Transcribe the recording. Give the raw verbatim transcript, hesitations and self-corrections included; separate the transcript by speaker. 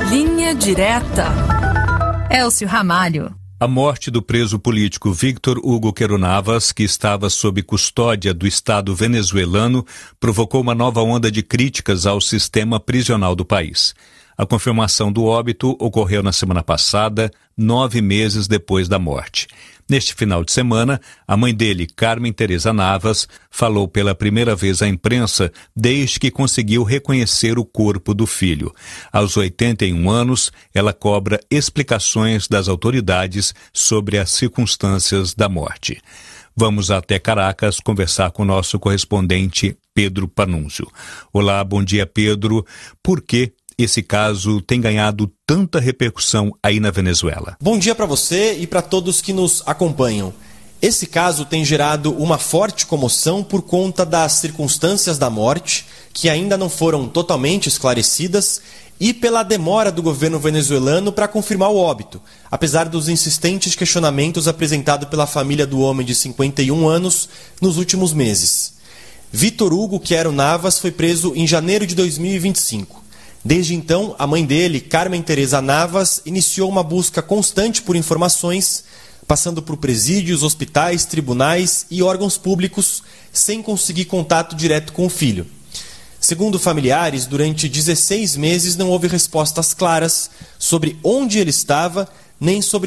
Speaker 1: Linha Direta. Elcio Ramalho.
Speaker 2: A morte do preso político Víctor Hugo Quero Navas, que estava sob custódia do Estado venezuelano, provocou uma nova onda de críticas ao sistema prisional do país. A confirmação do óbito ocorreu na semana passada, nove meses depois da morte. Neste final de semana, a mãe dele, Carmen Teresa Navas, falou pela primeira vez à imprensa desde que conseguiu reconhecer o corpo do filho. Aos oitenta e um anos, ela cobra explicações das autoridades sobre as circunstâncias da morte. Vamos até Caracas conversar com o nosso correspondente Pedro Panunzio. Olá, bom dia, Pedro. Por que esse caso tem ganhado tanta repercussão aí na Venezuela?
Speaker 3: Bom dia para você e para todos que nos acompanham. Esse caso tem gerado uma forte comoção por conta das circunstâncias da morte, que ainda não foram totalmente esclarecidas, e pela demora do governo venezuelano para confirmar o óbito, apesar dos insistentes questionamentos apresentados pela família do homem de cinquenta e um anos nos últimos meses. Víctor Hugo Quero Navas foi preso em janeiro de dois mil e vinte e cinco. Desde então, a mãe dele, Carmen Teresa Navas, iniciou uma busca constante por informações, passando por presídios, hospitais, tribunais e órgãos públicos, sem conseguir contato direto com o filho. Segundo familiares, durante dezesseis meses não houve respostas claras sobre onde ele estava, nem sobre